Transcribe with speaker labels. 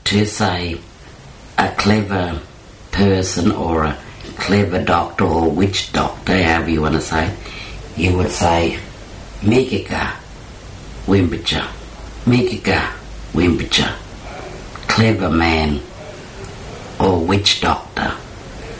Speaker 1: to say a clever person or a clever doctor or witch doctor, however you want to say it, you would say Megika Wimpicha, Megika Wimpicha, clever man or witch doctor.